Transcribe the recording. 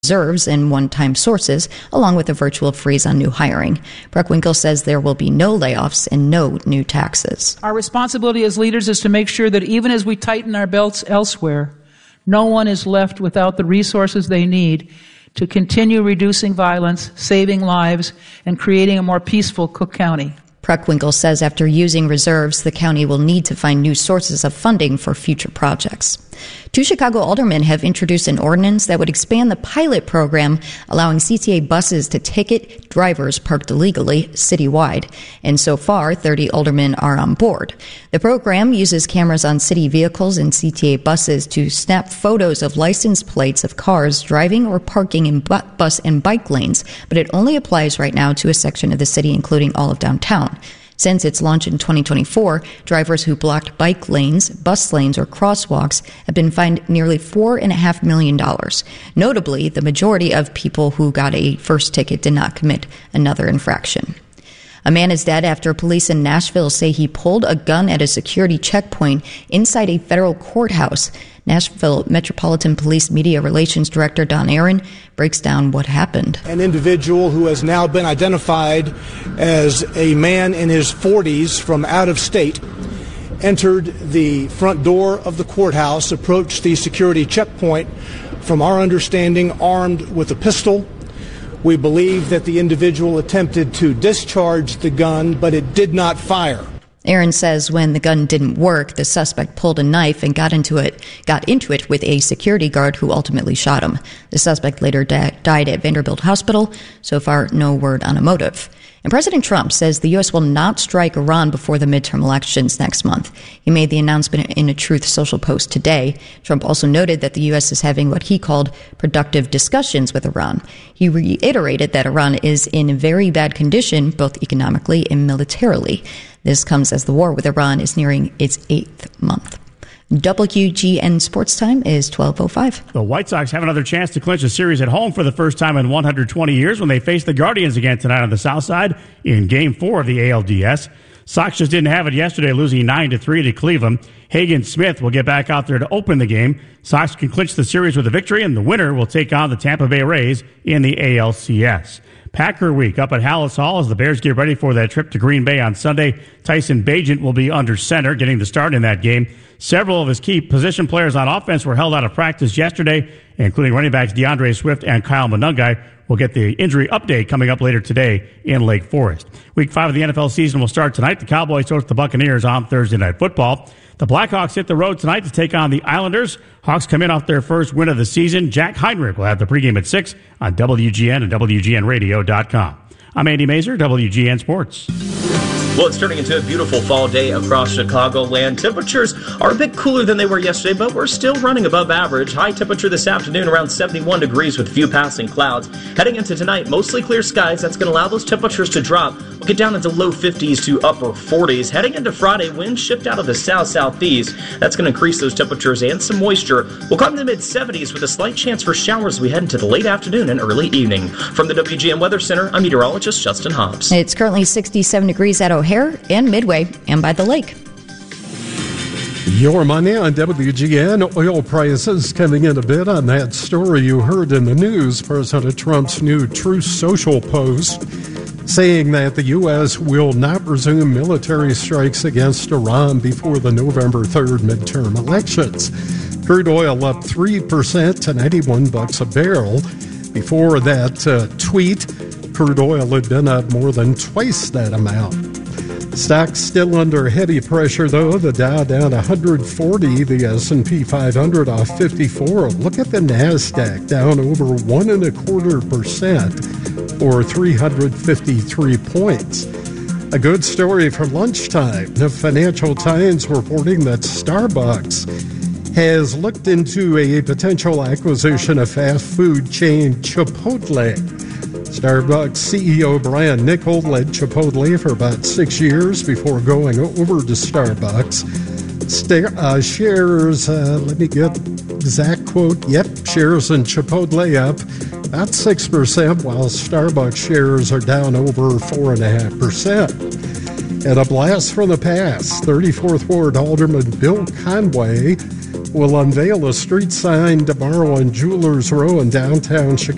reserves and one-time sources, along with a virtual freeze on new hiring. Preckwinkle says there will be no layoffs and no new taxes. Our responsibility as leaders is to make sure that even as we tighten our belts elsewhere, no one is left without the resources they need to continue reducing violence, saving lives, and creating a more peaceful Cook County. Preckwinkle says after using reserves, the county will need to find new sources of funding for future projects. 2 Chicago aldermen have introduced an ordinance that would expand the pilot program, allowing CTA buses to ticket drivers parked illegally citywide. And so far, 30 aldermen are on board. The program uses cameras on city vehicles and CTA buses to snap photos of license plates of cars driving or parking in bus and bike lanes, but it only applies right now to a section of the city, including all of downtown. Since its launch in 2024, drivers who blocked bike lanes, bus lanes, or crosswalks have been fined nearly $4.5 million. Notably, the majority of people who got a first ticket did not commit another infraction. A man is dead after police in Nashville say he pulled a gun at a security checkpoint inside a federal courthouse. Nashville Metropolitan Police Media Relations Director Don Aaron breaks down what happened. An individual who has now been identified as a man in his 40s from out of state entered the front door of the courthouse, approached the security checkpoint, from our understanding, armed with a pistol. We believe that the individual attempted to discharge the gun, but it did not fire. Aaron says when the gun didn't work, the suspect pulled a knife and got into it with a security guard who ultimately shot him. The suspect later died at Vanderbilt Hospital. So far, no word on a motive. And President Trump says the U.S. will not strike Iran before the midterm elections next month. He made the announcement in a Truth Social post today. Trump also noted that the U.S. is having what he called productive discussions with Iran. He reiterated that Iran is in very bad condition, both economically and militarily. This comes as the war with Iran is nearing its 8th month. WGN Sports Time is 12:05. The White Sox have another chance to clinch a series at home for the first time in 120 years when they face the Guardians again tonight on the South Side in Game 4 of the ALDS. Sox just didn't have it yesterday, losing 9-3 to Cleveland. Hagen Smith will get back out there to open the game. Sox can clinch the series with a victory, and the winner will take on the Tampa Bay Rays in the ALCS. Packer Week up at Hallis Hall as the Bears get ready for that trip to Green Bay on Sunday. Tyson Bagent will be under center, getting the start in that game. Several of his key position players on offense were held out of practice yesterday, including running backs DeAndre Swift and Kyle Monungai. We'll get the injury update coming up later today in Lake Forest. Week 5 of the NFL season will start tonight. The Cowboys host the Buccaneers on Thursday Night Football. The Blackhawks hit the road tonight to take on the Islanders. Hawks come in off their first win of the season. Jack Heinrich will have the pregame at 6 on WGN and WGNradio.com. I'm Andy Mazer, WGN Sports. Well, it's turning into a beautiful fall day across Chicagoland. Temperatures are a bit cooler than they were yesterday, but we're still running above average. High temperature this afternoon around 71 degrees with a few passing clouds. Heading into tonight, mostly clear skies. That's going to allow those temperatures to drop. We'll get down into low 50s to upper 40s. Heading into Friday, winds shift out of the south-southeast. That's going to increase those temperatures and some moisture. We'll climb to the mid-70s with a slight chance for showers as we head into the late afternoon and early evening. From the WGN Weather Center, I'm meteorologist Justin Hobbs. It's currently 67 degrees at O'Hare and Midway and by the lake. Your money on WGN. Oil prices coming in a bit on that story you heard in the news. President Trump's new Truth Social post saying that the U.S. will not resume military strikes against Iran before the November 3rd midterm elections. Crude oil up 3% to $91 a barrel. Before that tweet, crude oil had been up more than twice that amount. Stocks still under heavy pressure, though. The Dow down 140, the S&P 500 off 54. Look at the NASDAQ, down over 1.25% or 353 points. A good story for lunchtime. The Financial Times reporting that Starbucks has looked into a potential acquisition of fast food chain Chipotle. Starbucks CEO Brian Niccol led Chipotle for about 6 years before going over to Starbucks. Shares, let me get exact quote, shares in Chipotle up about 6%, while Starbucks shares are down over 4.5%. And a blast from the past, 34th Ward Alderman Bill Conway will unveil a street sign tomorrow on Jewelers Row in downtown Chicago.